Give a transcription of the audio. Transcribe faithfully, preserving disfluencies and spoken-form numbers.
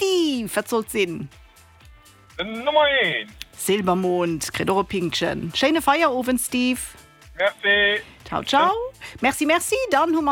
Steve, was soll's sehen? Nummer eins. Silbermond, Credoro Pinkchen. Schöne Feierabend, Steve. Merci. Ciao, ciao. Merci, merci. Dann haben wir